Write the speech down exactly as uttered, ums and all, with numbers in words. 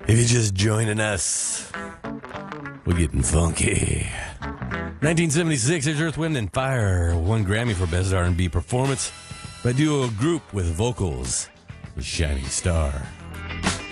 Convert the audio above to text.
If you're just joining us, we're getting funky. nineteen seventy-six, there's Earth, Wind, and Fire won Grammy for Best R and B Performance by duo group with vocals, The Shining Star.